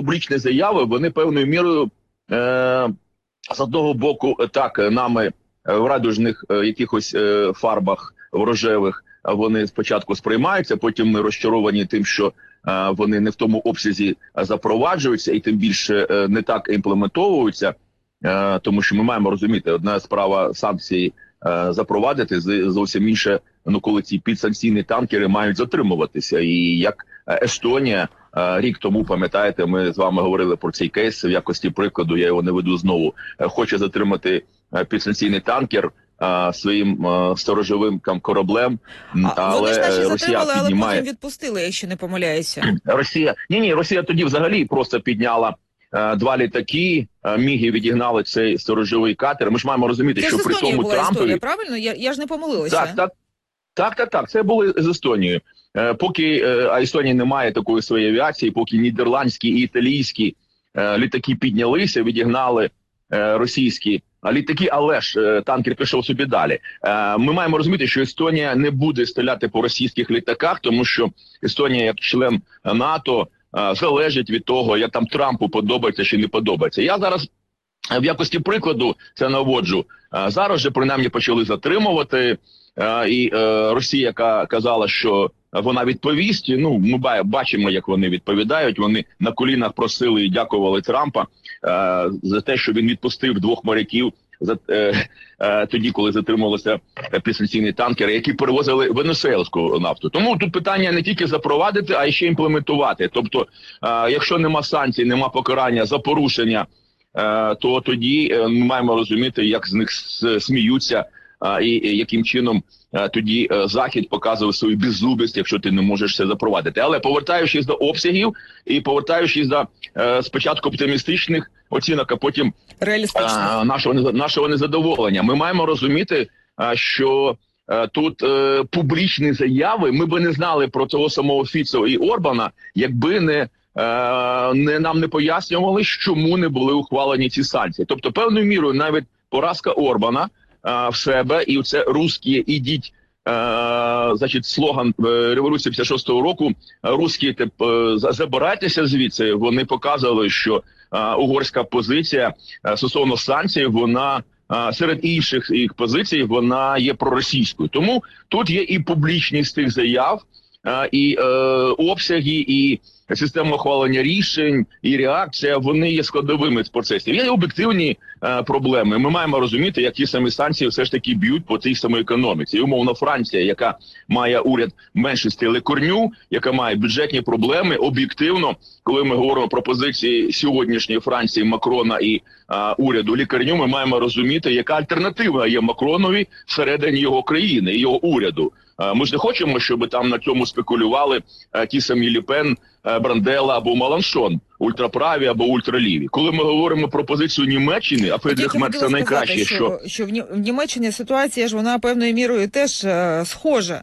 публічні заяви, вони певною мірою з одного боку так нами в радужних якихось фарбах в рожевих вони спочатку сприймаються, потім ми розчаровані тим, що вони не в тому обсязі запроваджуються і тим більше не так імплементовуються, тому що ми маємо розуміти, одна справа санкції запровадити, зовсім інше, коли ці підсанкційні танкери мають затримуватися. І як Естонія рік тому, пам'ятаєте, ми з вами говорили про цей кейс в якості прикладу, я його не веду знову, хоче затримати підсанкційний танкер своїм сторожовим кораблем, але вони ж наші Росія затримали, піднімає... але потім відпустили, якщо не помиляюся. Росія тоді взагалі просто підняла 2 літаки, Міги відігнали цей сторожовий катер. Ми ж маємо розуміти, що при тому була Трампові... історія, правильно? Я ж не помилилася. Так, це було з Естонією. Поки Естонія не має такої своєї авіації, поки нідерландські і італійські літаки піднялися, відігнали російські літаки, але ж танкер пішов собі далі. Ми маємо розуміти, що Естонія не буде стріляти по російських літаках, тому що Естонія, як член НАТО, залежить від того, як там Трампу подобається чи не подобається. Я зараз в якості прикладу це наводжу. Зараз же принаймні почали затримувати, і Росія, яка казала, що вона відповість, ми бачимо, як вони відповідають. Вони на колінах просили і дякували Трампа за те, що він відпустив 2 моряків тоді, коли затримувалися підсанкційні танкери, які перевозили венесуельську нафту. Тому тут питання не тільки запровадити, а й ще імплементувати. Тобто, якщо нема санкцій, нема покарання за порушення, то тоді ми маємо розуміти, як з них сміються, і яким чином тоді Захід показує свою беззубість, якщо ти не можеш це запровадити. Але повертаючись до обсягів і повертаючись до спочатку оптимістичних оцінок, а потім нашого незадоволення, ми маємо розуміти, що тут публічні заяви, ми би не знали про того самого Фіцо і Орбана, якби нам не пояснювали, чому не були ухвалені ці санкції. Тобто, певною мірою навіть поразка Орбана в себе, і це «русські, ідіть», значить, слоган революції 56-го року, «русські, забирайтеся звідси», вони показували, що угорська позиція стосовно санкцій, вона серед інших їх позицій, вона є проросійською. Тому тут є і публічність тих заяв, і обсяги, і система ухвалення рішень, і реакція, вони є складовими з процесів. Є об'єктивні проблеми. Ми маємо розуміти, як ті самі санкції все ж таки б'ють по тій самій економіці. І, умовно, Франція, яка має уряд меншості лекорню, яка має бюджетні проблеми, об'єктивно, коли ми говоримо про позиції сьогоднішньої Франції, Макрона і уряду лікарню, ми маємо розуміти, яка альтернатива є Макронові всередині його країни і його уряду. Ми ж не хочемо, щоб там на цьому спекулювали ті самі Ле Пен, Брандела або Маланшон, ультраправі або ультраліві. Коли ми говоримо про позицію Німеччини, а Фрідріх Мерц це найкраще, що в Німеччині ситуація ж вона певною мірою теж схожа.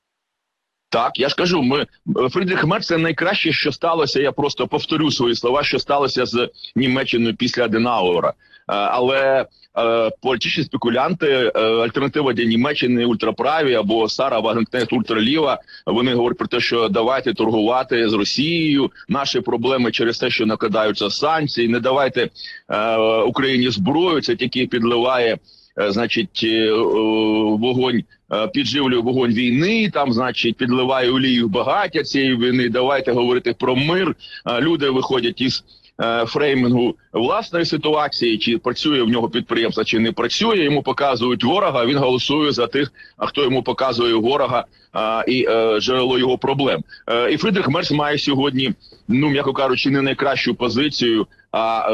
Так, я ж кажу, Фрідріх Мерц це найкраще, що сталося, я просто повторю свої слова, що сталося з Німеччиною після Аденауера. Але політичні спекулянти, альтернатива для Німеччини ультраправі або Сара Вагенкнехт ультраліва, вони говорять про те, що давайте торгувати з Росією, наші проблеми через те, що накладаються санкції, не давайте Україні зброю, це тільки підливає, значить, вогонь, підживлює вогонь війни, там, значить, підливає олію в багаття цієї війни, давайте говорити про мир. Люди виходять із фреймінгу власної ситуації, чи працює в нього підприємство, чи не працює, йому показують ворога, він голосує за тих, хто йому показує ворога і джерело його проблем. І Фрідріх Мерц має сьогодні, м'яко кажучи, не найкращу позицію, а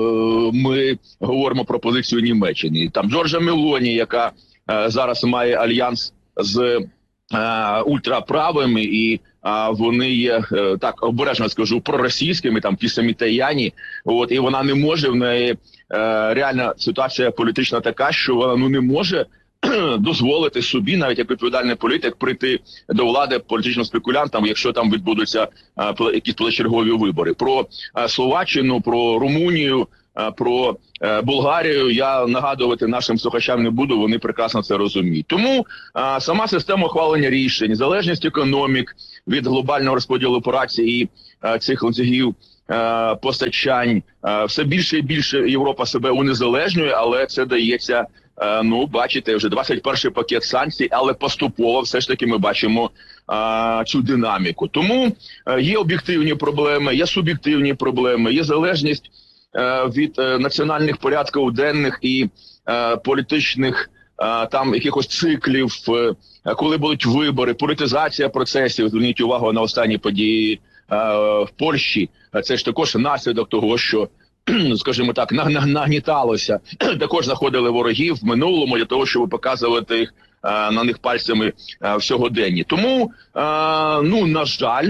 ми говоримо про позицію Німеччини. Там Джорджа Мелоні, яка зараз має альянс з ультраправими, і вони є, так обережно скажу, проросійськими, там ті самі Таяні, і вона не може, в неї реальна ситуація політична така, що вона не може дозволити собі, навіть як відповідальний політик, прийти до влади політичним спекулянтам, якщо там відбудуться якісь позачергові вибори. Про Словаччину, про Румунію, про Болгарію я нагадувати нашим слухачам не буду, вони прекрасно це розуміють. Тому сама система ухвалення рішень, залежність економік від глобального розподілу операцій і цих ланцюгів постачань. Все більше і більше Європа себе унезалежнює, але це дається, ну, бачите, вже 21-й пакет санкцій, але поступово все ж таки ми бачимо цю динаміку. Тому є об'єктивні проблеми, є суб'єктивні проблеми, є залежність від національних порядків денних і політичних там якихось циклів, коли будуть вибори, політизація процесів. Зверніть увагу на останні події в Польщі. Це ж також наслідок того, що, скажімо так, нагніталося. Також знаходили ворогів в минулому для того, щоб показувати їх, на них пальцями в сьогоденні. Тому, ну, на жаль,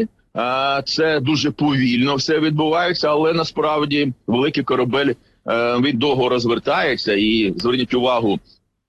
це дуже повільно все відбувається, але насправді великий корабель він довго розвертається. І зверніть увагу,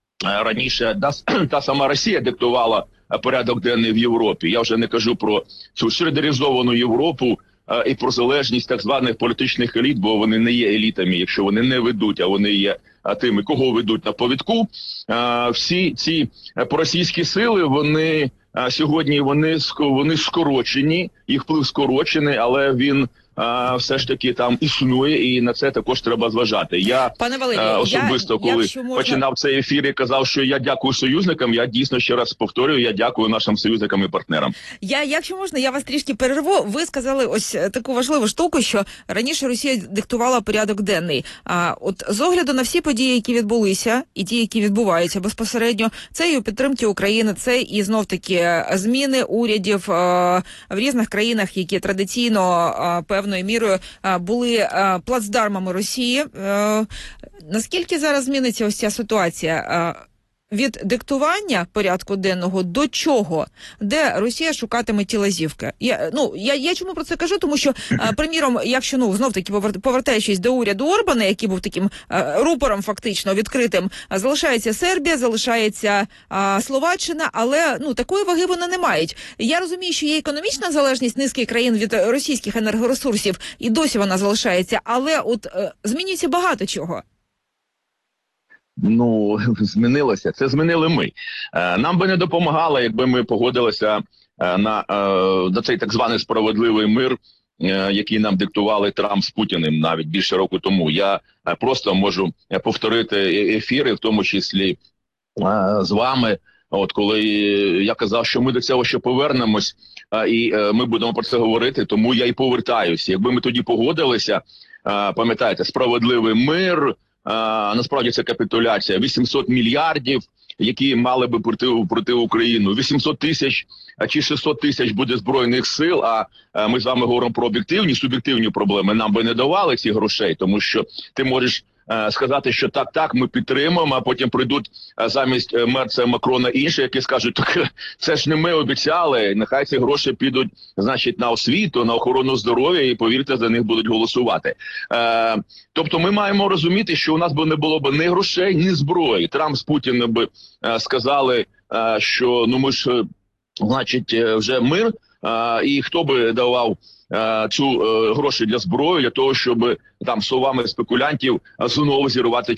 раніше та сама Росія диктувала порядок денний в Європі. Я вже не кажу про цю шредеризовану Європу і про залежність так званих політичних еліт, бо вони не є елітами, якщо вони не ведуть, а вони є тими, кого ведуть на повідку. Всі ці проросійські сили, вони сьогодні вони скорочені, їх вплив скорочений, але він все ж таки там існує, і на це також треба зважати. Я, пане Валерію, особисто, коли починав цей ефір і казав, що я дякую союзникам, я дійсно ще раз повторюю, я дякую нашим союзникам і партнерам. Якщо можна, я вас трішки перерву. Ви сказали ось таку важливу штуку, що раніше Росія диктувала порядок денний. А от з огляду на всі події, які відбулися, і ті, які відбуваються безпосередньо, це і у підтримці України, це і знов-таки зміни урядів в різних країнах, які традиційно певною мірою були плацдармами Росії. Наскільки зараз зміниться ось ця ситуація? Від диктування порядку денного до чого? Де Росія шукатиме ті лазівки? Я чому про це кажу? Тому що, приміром, якщо, знов-таки, повертаючись до уряду Орбана, який був таким рупором фактично відкритим, залишається Сербія, залишається Словаччина, але, такої ваги вони не мають. Я розумію, що є економічна залежність низки країн від російських енергоресурсів, і досі вона залишається, але от змінюється багато чого. Змінилося. Це змінили ми. Нам би не допомагало, якби ми погодилися на цей так званий справедливий мир, який нам диктували Трамп з Путіним навіть більше року тому. Я просто можу повторити ефіри, в тому числі з вами, коли я казав, що ми до цього ще повернемось, і ми будемо про це говорити, тому я і повертаюся. Якби ми тоді погодилися, пам'ятаєте, справедливий мир, насправді це капітуляція, 800 мільярдів, які мали би проти Україну, 800 тисяч чи 600 тисяч буде збройних сил, а ми з вами говоримо про об'єктивні, суб'єктивні проблеми, нам би не давали ці грошей, тому що ти можеш сказати, що так, ми підтримуємо, а потім прийдуть замість Мерца, Макрона інші, які скажуть, так це ж не ми обіцяли, нехай ці гроші підуть, значить, на освіту, на охорону здоров'я, і, повірте, за них будуть голосувати. Тобто ми маємо розуміти, що у нас би не було б ні грошей, ні зброї. Трамп з Путіним би сказали, що ми ж, значить, вже мир, і хто би давав цю гроші для зброї, для того, щоб там словами спекулянтів знову зірвати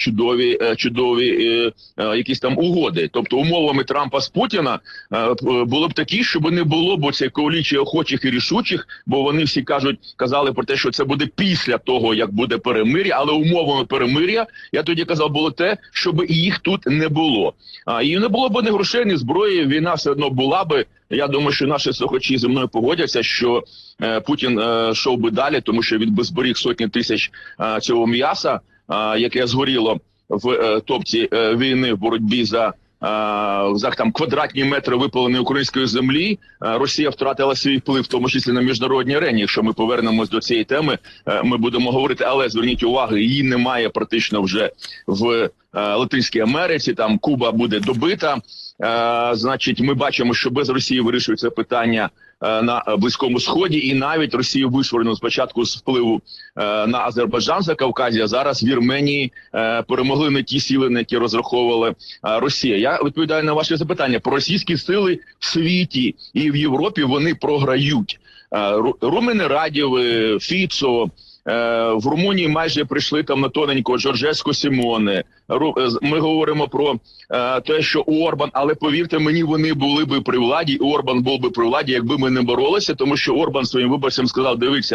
чудові якісь там угоди. Тобто умовами Трампа з Путіна було б такі, щоб не було б цієї коаліції охочих і рішучих, бо вони всі казали про те, що це буде після того, як буде перемир'я, але умовами перемир'я, я тоді казав, було те, щоб і їх тут не було. І не було б ні грошей, ні зброї, війна все одно була би. Я думаю, що наші слухачі зі мною погодяться, що Путін йшов би далі, тому що він би зберіг сотні тисяч цього м'яса, яке згоріло в топці війни в боротьбі за там квадратні метри випаленої української землі. Росія втратила свій вплив, в тому числі на міжнародній арені. Якщо ми повернемось до цієї теми, ми будемо говорити, але зверніть увагу, її немає практично вже в Латинській Америці, там Куба буде добита. Значить, ми бачимо, що без Росії вирішується питання на Близькому Сході, і навіть Росію вишвырнули спочатку з впливу на Азербайджан за Кавказі, а зараз в Вірменії перемогли не ті сили, на які розраховувала Росія. Я відповідаю на ваші запитання. Про російські сили в світі і в Європі вони програють. Румен Радєв, Фіцо, в Румунії майже прийшли там на тоненько Джорджеско Сімоне. Ми говоримо про те, що Орбан, але повірте мені, вони були би при владі, і Орбан був би при владі, якби ми не боролися, тому що Орбан своїм виборцям сказав, дивіться,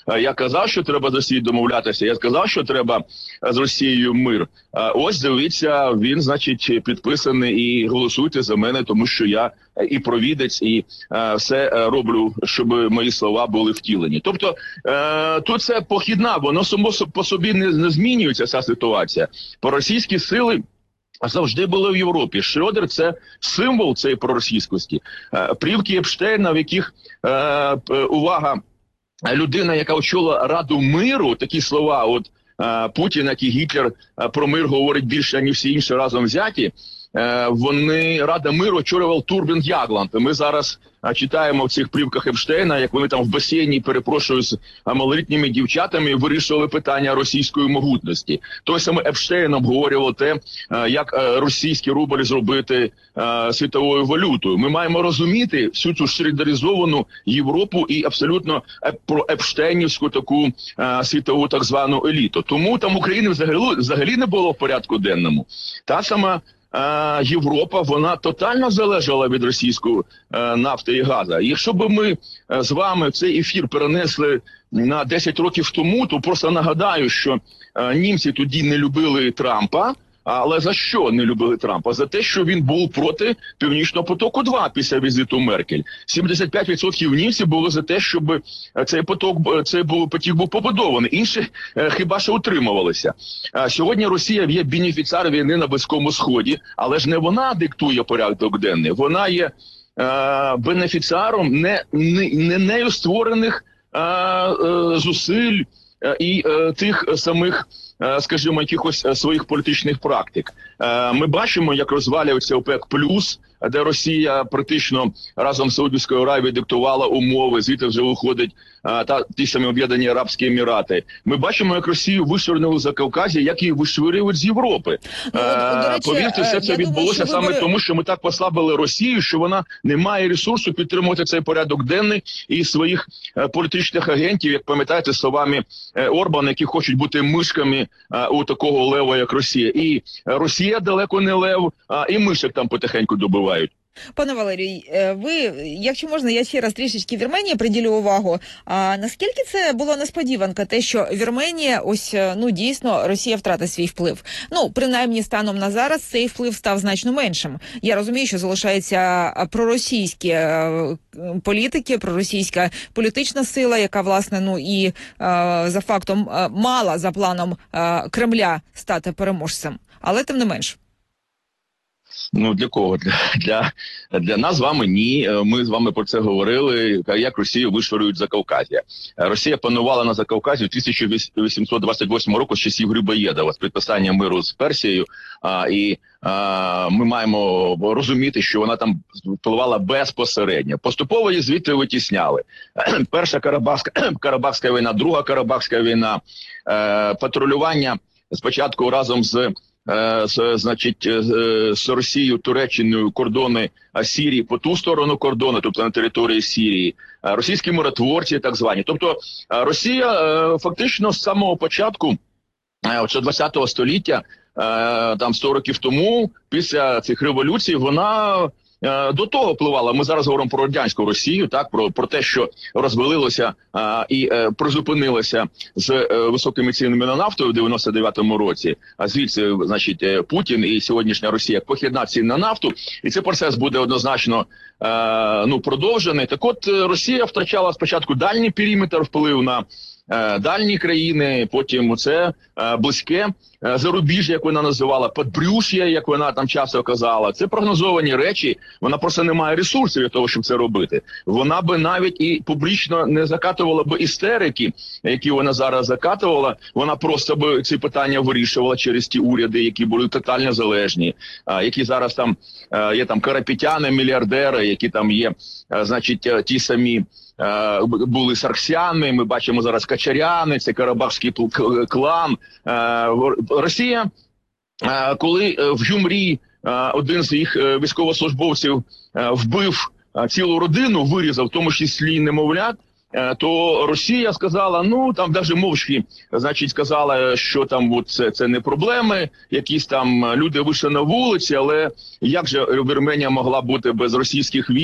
я казав, що треба з Росією домовлятися, я сказав, що треба з Росією мир. Ось, дивіться, він, значить, підписаний, і голосуйте за мене, тому що я і провідець, і все роблю, щоб мої слова були втілені. Тобто, тут це похідна, воно само по собі не змінюється, ця ситуація. Проросійські сили завжди були в Європі. Шрёдер – це символ цієї проросійськості. Плівки Епштейна, в яких, увага, людина, яка очолила Раду миру, такі слова, от Путін, як і Гітлер, про мир говорить більше, ніж всі інші разом взяті, вони, Рада миру очолював Турбін Ягланд. Ми зараз читаємо в цих плівках Епштейна, як вони там в басейні, перепрошую, з малолітніми дівчатами вирішували питання російської могутності. Той самий Епштейн обговорював те, як російський рубль зробити світовою валютою. Ми маємо розуміти всю цю шрейдеризовану Європу і абсолютно про епштейнівську таку світову так звану еліту. Тому там України взагалі не було в порядку денному. Та сама Європа, вона тотально залежала від російської нафти і газу. Якщо б ми з вами цей ефір перенесли на 10 років тому, то просто нагадаю, що німці тоді не любили Трампа. Але за що не любили Трампа? За те, що він був проти Північного потоку-2 після візиту Меркель. 75% німців було за те, щоб цей потік був побудований. Інші хіба що утримувалися. Сьогодні Росія є бенефіціар війни на Близькому Сході, але ж не вона диктує порядок денний. Вона є бенефіціаром не нею створених зусиль і тих самих, скажімо, якихось своїх політичних практик. Ми бачимо, як розвалюється ОПЕК+, де Росія практично разом з Саудівською Аравією диктувала умови, звідти вже виходить ті самі Об'єднані Арабські Емірати. Ми бачимо, як Росію вишвирнули за Кавказі, як її вишвирюють з Європи. Повірте, все це відбулося саме тому, що ми так послабили Росію, що вона не має ресурсу підтримувати цей порядок денний і своїх політичних агентів, як пам'ятаєте, словами Орбана, які хочуть бути мишками у такого лева, як Росія. І Росія далеко не лев, і мишок там потихеньку добивають. Пане Валерій, ви, якщо можна, я ще раз трішечки Вірменії приділю увагу. А наскільки це було несподіванка, те, що Вірменія, ось, дійсно, Росія втратить свій вплив? Принаймні, станом на зараз цей вплив став значно меншим. Я розумію, що залишаються проросійські політики, проросійська політична сила, яка, власне, і за фактом мала за планом Кремля стати переможцем. Але тим не менш. Для кого? Для нас з вами ні. Ми з вами про це говорили, як Росію вишвирюють за Кавказя. Росія панувала на Закавказі в 1828 року з часів Грибоєдова, з підписання миру з Персією. І ми маємо розуміти, що вона там впливала безпосередньо. Поступово її звідти витісняли. Перша Карабахська війна, Друга Карабахська війна, патрулювання спочатку разом з Росією, Туреччиною кордони Сирії по ту сторону кордону, тобто на території Сирії, російські миротворці так звані. Тобто Росія фактично з самого початку 20-го століття, там 100 років тому, після цих революцій, вона до того впливала. Ми зараз говоримо про радянську Росію, так, про те, що розвалилося і призупинилося з високими цінами на нафту в 99-му році. А звідси, значить, Путін і сьогоднішня Росія похідна цін на нафту, і цей процес буде однозначно продовжений. Так от Росія втрачала спочатку дальній периметр, вплив на дальні країни, потім це близьке зарубіжжя, як вона називала, подбрюш'я, як вона там часто казала. Це прогнозовані речі, вона просто не має ресурсів для того, щоб це робити. Вона би навіть і публічно не закатувала би істерики, які вона зараз закатувала, вона просто би ці питання вирішувала через ті уряди, які були тотально залежні, які зараз там є там карапетяни, мільярдери, які там є, значить, ті самі були сарксяни, ми бачимо зараз качаряни, це карабахський клан. Росія, коли в Гюмрі один з їх військовослужбовців вбив цілу родину, вирізав, в тому числі немовлят, то Росія сказала, там навіть мовчки, значить, сказала, що там це не проблеми, якісь там люди вийшли на вулиці, але як же Вірменія могла бути без російських військ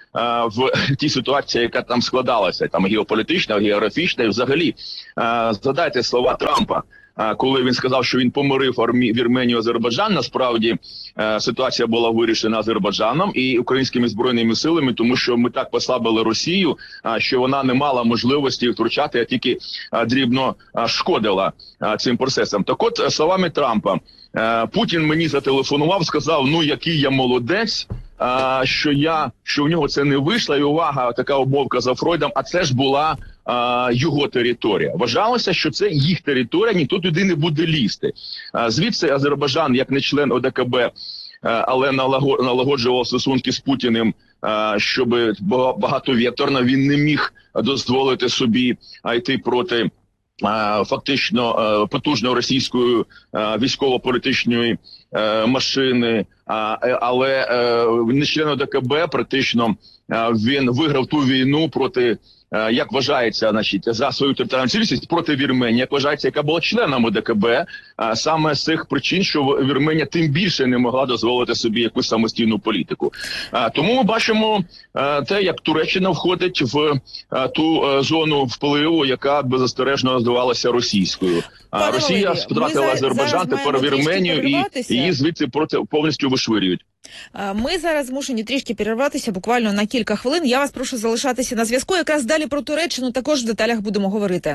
в тій ситуації, яка там складалася, там геополітична, географічна, і взагалі згадайте слова Трампа, коли він сказав, що він помирив Вірменію і Азербайджан. Насправді ситуація була вирішена Азербайджаном і українськими збройними силами, тому що ми так послабили Росію, що вона не мала можливості втручати, а тільки дрібно шкодила цим процесам. Так от, словами Трампа, Путін мені зателефонував, сказав, ну який я молодець, що в нього це не вийшло, і увага, така обмовка за Фройдом, а це ж була його територія. Вважалося, що це їх територія, ніхто туди не буде лізти. Звідси Азербайджан, як не член ОДКБ, але налагоджував стосунки з Путіним, щоб багатовекторно він не міг дозволити собі йти проти фактично потужної російської військово-політичної машини, але не член ОДКБ, практично він виграв ту війну проти, як вважається, значить, за свою територіальну цілісність проти Вірменії, як вважається, яка була членом ОДКБ, саме з цих причин, що Вірменія тим більше не могла дозволити собі якусь самостійну політику. Тому ми бачимо те, як Туреччина входить в ту зону впливу, яка беззастережно здавалася російською. Росія втратила Азербайджан, тепер Вірменію, і її звідси повністю вишвирюють. Ми зараз змушені трішки перерватися, буквально на кілька хвилин. Я вас прошу залишатися на зв'язку. Якраз далі про Туреччину також в деталях будемо говорити.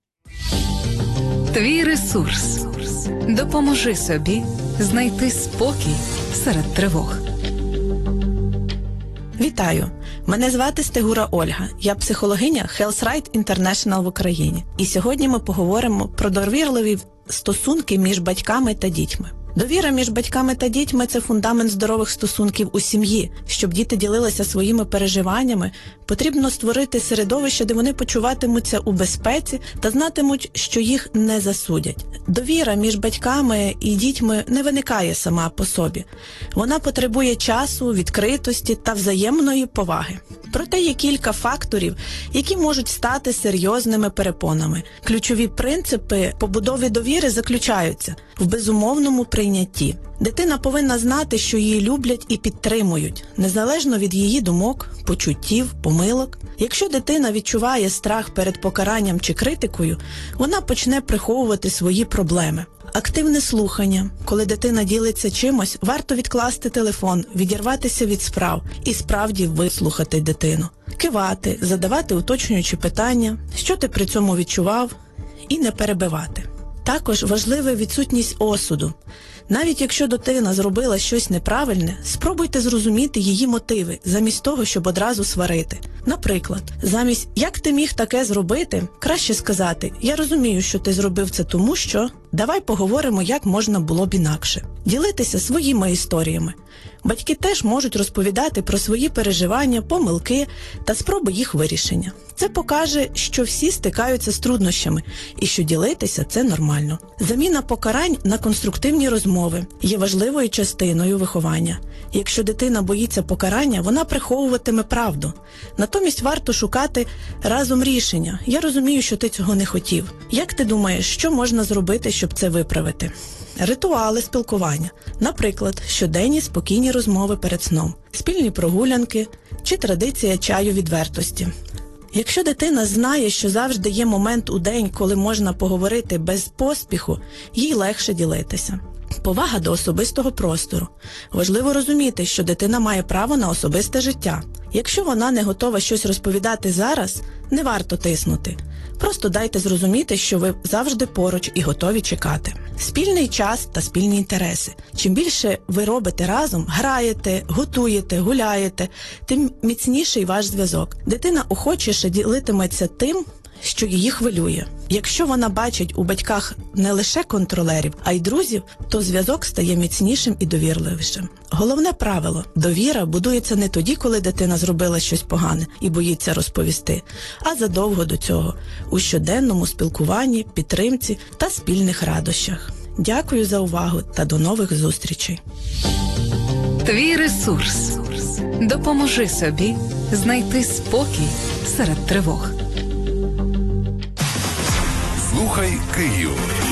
Твій ресурс. Допоможи собі знайти спокій серед тривог. Вітаю! Мене звати Стегура Ольга. Я психологиня Health Right International в Україні. І сьогодні ми поговоримо про довірливі стосунки між батьками та дітьми. Довіра між батьками та дітьми – це фундамент здорових стосунків у сім'ї. Щоб діти ділилися своїми переживаннями, потрібно створити середовище, де вони почуватимуться у безпеці та знатимуть, що їх не засудять. Довіра між батьками і дітьми не виникає сама по собі. Вона потребує часу, відкритості та взаємної поваги. Проте є кілька факторів, які можуть стати серйозними перепонами. Ключові принципи побудови довіри заключаються в безумовному прийнятті. Дитина повинна знати, що її люблять і підтримують, незалежно від її думок, почуттів, помилок. Якщо дитина відчуває страх перед покаранням чи критикою, вона почне приховувати свої проблеми. Активне слухання. Коли дитина ділиться чимось, варто відкласти телефон, відірватися від справ і справді вислухати дитину. Кивати, задавати уточнюючі питання, що ти при цьому відчував, і не перебивати. Також важлива відсутність осуду. Навіть якщо дитина зробила щось неправильне, спробуйте зрозуміти її мотиви, замість того, щоб одразу сварити. Наприклад, замість «як ти міг таке зробити», краще сказати «я розумію, що ти зробив це тому, що…» Давай поговоримо, як можна було б інакше. Ділитися своїми історіями. Батьки теж можуть розповідати про свої переживання, помилки та спроби їх вирішення. Це покаже, що всі стикаються з труднощами і що ділитися – це нормально. Заміна покарань на конструктивні розмови є важливою частиною виховання. Якщо дитина боїться покарання, вона приховуватиме правду. Натомість варто шукати разом рішення. Я розумію, що ти цього не хотів. Як ти думаєш, що можна зробити, щоб це виправити? Ритуали спілкування. Наприклад, щоденні спокійні розмови перед сном, спільні прогулянки чи традиція чаю відвертості. Якщо дитина знає, що завжди є момент у день, коли можна поговорити без поспіху, їй легше ділитися. Повага до особистого простору. Важливо розуміти, що дитина має право на особисте життя. Якщо вона не готова щось розповідати зараз, не варто тиснути. Просто дайте зрозуміти, що ви завжди поруч і готові чекати. Спільний час та спільні інтереси. Чим більше ви робите разом, граєте, готуєте, гуляєте, тим міцніший ваш зв'язок. Дитина охочіше ділитиметься тим, що її хвилює. Якщо вона бачить у батьках не лише контролерів, а й друзів, то зв'язок стає міцнішим і довірливішим. Головне правило – довіра будується не тоді, коли дитина зробила щось погане і боїться розповісти, а задовго до цього – у щоденному спілкуванні, підтримці та спільних радощах. Дякую за увагу та до нових зустрічей. Твій ресурс. Допоможи собі знайти спокій серед тривог. Слухай Київ.